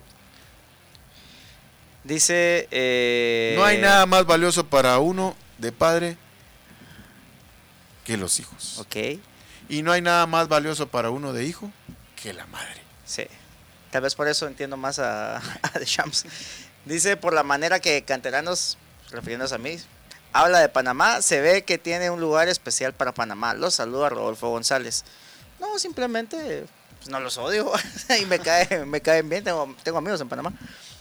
Dice... no hay nada más valioso para uno de padre que los hijos. Ok. Y no hay nada más valioso para uno de hijo que la madre. Sí. Tal vez por eso entiendo más a Deschamps. Dice, por la manera que Canteranos, refiriéndose a mí, habla de Panamá, se ve que tiene un lugar especial para Panamá. Los saluda Rodolfo González. No, simplemente pues, no los odio. Y me caen bien. Tengo amigos en Panamá.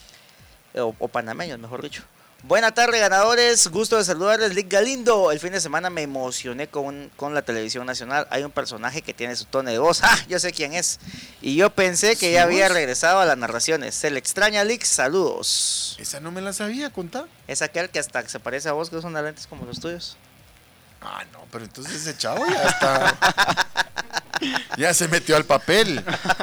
O panameños, mejor dicho. Buenas tardes, ganadores. Gusto de saludarles. Lick Galindo. El fin de semana me emocioné con la televisión nacional. Hay un personaje que tiene su tono de voz. ¡Ah! Yo sé quién es. Y yo pensé que ya había regresado a las narraciones. Se le extraña, Lick. Saludos. Esa no me la sabía contar. Es aquel que hasta se parece a vos, que usa unas lentes como los tuyos. Ah, no, pero entonces ese chavo ya está. Ya se metió al papel.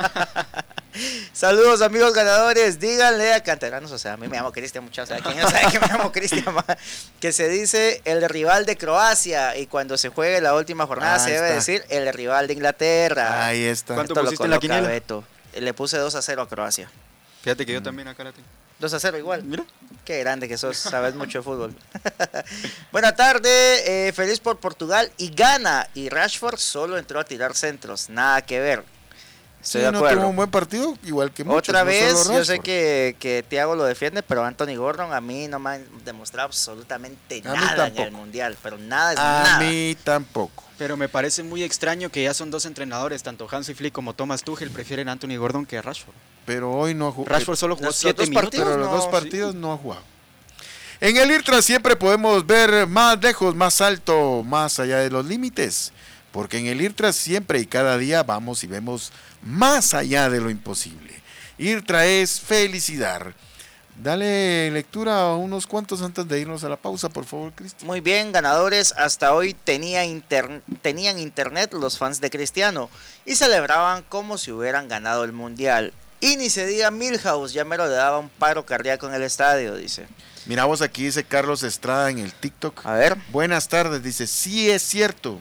Saludos, amigos ganadores. Díganle a Canteranos, o sea, a mí me llamo Cristian, muchachos. ¿Quién no sabe que me llamo Cristian? Que se dice el rival de Croacia y cuando se juegue la última jornada se debe decir el rival de Inglaterra. Ahí está. ¿Cuánto pusiste en la quiniela? Beto. Le puse 2-0 a Croacia. Fíjate que yo también acá la tengo. 2-0 igual. Mira. Qué grande que sos, sabes mucho de fútbol. Buenas tardes, feliz por Portugal y gana. Y Rashford solo entró a tirar centros, nada que ver. Estoy de acuerdo. No tuvo un buen partido, igual que muchos. Otra vez, yo sé que Thiago lo defiende, pero Anthony Gordon a mí no me ha demostrado absolutamente nada en el Mundial. Pero nada es nada. A mí tampoco. Pero me parece muy extraño que ya son dos entrenadores, tanto Hansi Flick como Thomas Tuchel prefieren a Anthony Gordon que a Rashford. Pero hoy no ha jugado. Rashford solo jugó 7 minutos. Pero los dos partidos no ha jugado. En el IRTRA siempre podemos ver más lejos, más alto, más allá de los límites. Porque en el IRTRA siempre y cada día vamos y vemos más allá de lo imposible. IRTRA es felicidad. Dale lectura a unos cuantos antes de irnos a la pausa, por favor, Cristian. Muy bien, ganadores. Hasta hoy tenían internet los fans de Cristiano y celebraban como si hubieran ganado el Mundial. Y ni se diga Milhouse, ya mero le daba un paro cardíaco en el estadio, dice. Miramos aquí, dice Carlos Estrada en el TikTok. A ver. Buenas tardes, dice, sí es cierto.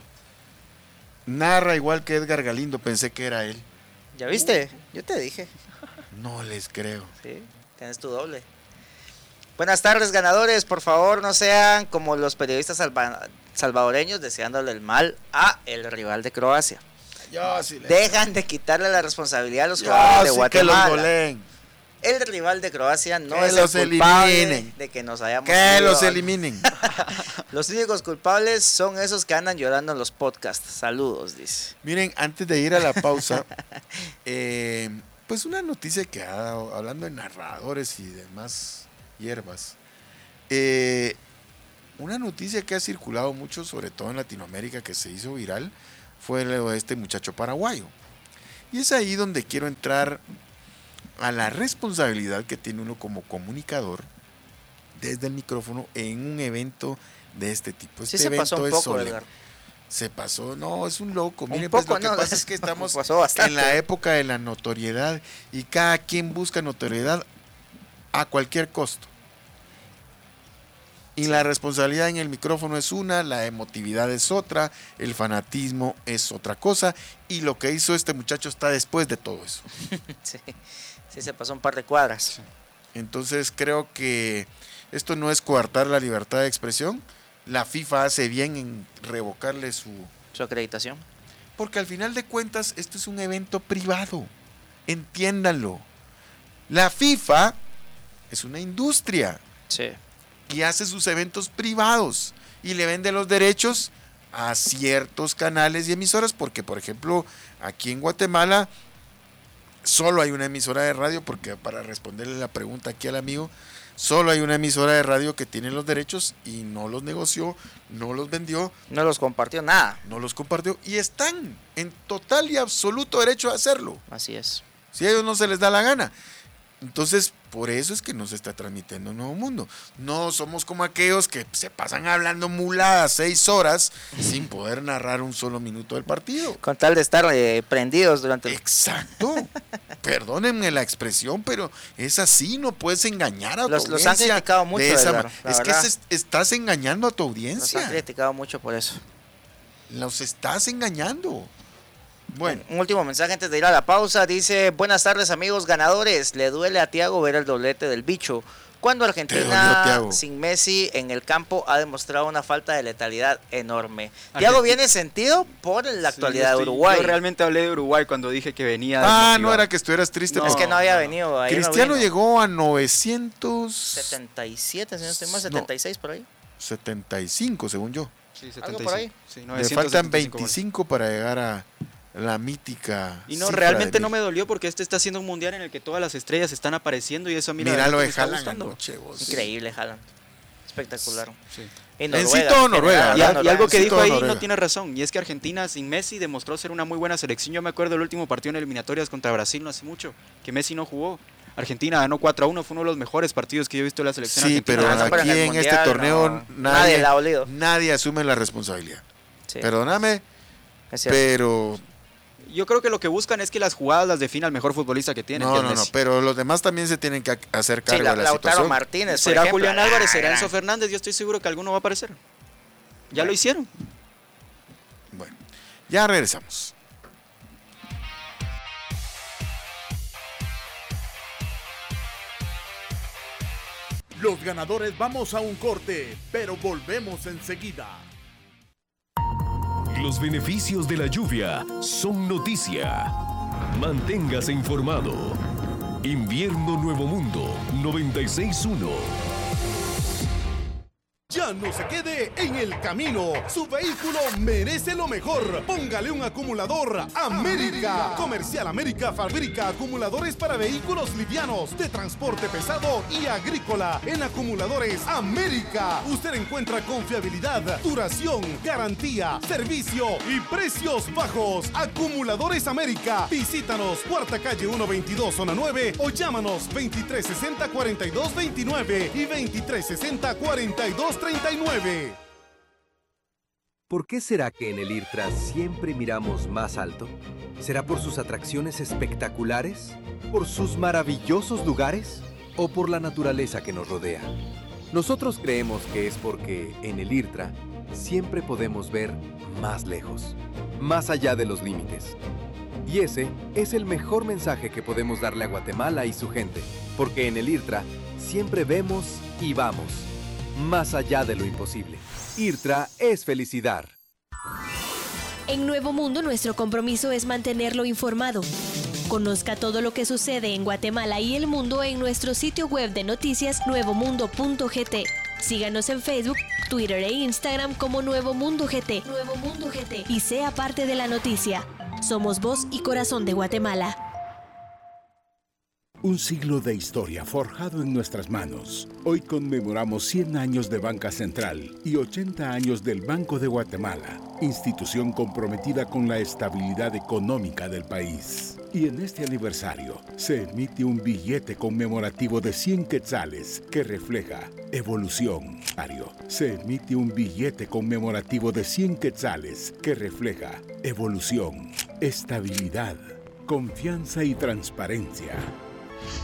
Narra igual que Edgar Galindo, pensé que era él. ¿Ya viste? Yo te dije. No les creo. Sí, tienes tu doble. Buenas tardes, ganadores. Por favor, no sean como los periodistas salvadoreños deseándole el mal a el rival de Croacia. Dejan de quitarle la responsabilidad a los jugadores de Guatemala. Que los goleen. El rival de Croacia no que es los el culpable eliminen. de que nos hayamos Que ido. los eliminen. Los únicos culpables son esos que andan llorando en los podcasts. Saludos, dice. Miren, antes de ir a la pausa, pues una noticia que hablando de narradores y demás hierbas, una noticia que ha circulado mucho, sobre todo en Latinoamérica, que se hizo viral, fue lo de este muchacho paraguayo. Y es ahí donde quiero entrar a la responsabilidad que tiene uno como comunicador desde el micrófono en un evento de este tipo. Este se evento pasó un es poco, solemne. Edgar. Se pasó, no, es un loco. Miren, poco, pues lo que no, pasa es que estamos bastante. en la época de la notoriedad y cada quien busca notoriedad a cualquier costo. Y la responsabilidad en el micrófono es una, la emotividad es otra, el fanatismo es otra cosa, y lo que hizo este muchacho está después de todo eso. Sí, se pasó un par de cuadras. Entonces creo que esto no es coartar la libertad de expresión. La FIFA hace bien en revocarle su acreditación. Porque al final de cuentas esto es un evento privado. Entiéndanlo. La FIFA es una industria. Sí. Y hace sus eventos privados y le vende los derechos a ciertos canales y emisoras, porque por ejemplo aquí en Guatemala solo hay una emisora de radio, porque para responderle la pregunta aquí al amigo, solo hay una emisora de radio que tiene los derechos y no los negoció, no los vendió, no los compartió nada, no los compartió y están en total y absoluto derecho a hacerlo. Así es. Si a ellos no se les da la gana. Entonces, por eso es que no se está transmitiendo Nuevo Mundo. No somos como aquellos que se pasan hablando muladas 6 horas sin poder narrar un solo minuto del partido. Con tal de estar prendidos durante el... Exacto. Perdónenme la expresión, pero es así, no puedes engañar a tu audiencia. Los han criticado mucho, Edgar, es que estás engañando a tu audiencia. Los han criticado mucho por eso. Los estás engañando. Bueno. Un último mensaje antes de ir a la pausa. Dice: buenas tardes amigos ganadores. Le duele a Thiago ver el doblete del bicho. Cuando Argentina sin Messi en el campo ha demostrado una falta de letalidad enorme. Thiago viene sentido por la actualidad de Uruguay. Yo realmente hablé de Uruguay cuando dije que venía. No era que estuvieras triste. No, es que no había venido. Ahí Cristiano llegó a 977, si no estoy mal, 76 por ahí. 75 según yo. Sí, 75. Algo por ahí. Sí, le faltan 25 para llegar a la mítica. Y no, realmente no me dolió porque este está haciendo un mundial en el que todas las estrellas están apareciendo y eso a mí mira lo de Haaland anoche, increíble Haaland, espectacular. Sí. En Noruega. Y algo que dijo ahí no tiene razón, y es que Argentina sin Messi demostró ser una muy buena selección. Yo me acuerdo del último partido en eliminatorias contra Brasil no hace mucho, que Messi no jugó. Argentina ganó 4-1, fue uno de los mejores partidos que yo he visto de la selección argentina. Sí, pero aquí en mundial, este torneo nadie asume la responsabilidad. Sí. Perdóname, pero... Yo creo que lo que buscan es que las jugadas las defina el mejor futbolista que tienen. No, pero los demás también se tienen que hacer cargo de la situación. Martínez, será ejemplo, Julián Álvarez, será Enzo Fernández, yo estoy seguro que alguno va a aparecer. Ya lo hicieron. Bueno, ya regresamos. Los ganadores vamos a un corte, pero volvemos enseguida. Los beneficios de la lluvia son noticia. Manténgase informado. Invierno Nuevo Mundo 96.1. Ya no se quede en el camino. Su vehículo merece lo mejor. Póngale un acumulador América. Comercial América fabrica acumuladores para vehículos livianos, de transporte pesado y agrícola. En Acumuladores América usted encuentra confiabilidad, duración, garantía, servicio y precios bajos. Acumuladores América. Visítanos, Cuarta Calle 122, Zona 9, o llámanos 2360-4229 y 2360-4239. ¿Por qué será que en el IRTRA siempre miramos más alto? ¿Será por sus atracciones espectaculares? ¿Por sus maravillosos lugares? ¿O por la naturaleza que nos rodea? Nosotros creemos que es porque en el IRTRA siempre podemos ver más lejos, más allá de los límites. Y ese es el mejor mensaje que podemos darle a Guatemala y su gente, porque en el IRTRA siempre vemos y vamos más allá de lo imposible. IRTRA es felicidad. En Nuevo Mundo nuestro compromiso es mantenerlo informado. Conozca todo lo que sucede en Guatemala y el mundo en nuestro sitio web de noticias nuevomundo.gt. Síganos en Facebook, Twitter e Instagram como Nuevo Mundo GT. Nuevo Mundo GT. Y sea parte de la noticia. Somos voz y corazón de Guatemala. Un siglo de historia forjado en nuestras manos. Hoy conmemoramos 100 años de Banca Central y 80 años del Banco de Guatemala, institución comprometida con la estabilidad económica del país. Y en este aniversario se emite un billete conmemorativo de 100 quetzales que refleja evolución. Se emite un billete conmemorativo de 100 quetzales que refleja evolución, estabilidad, confianza y transparencia.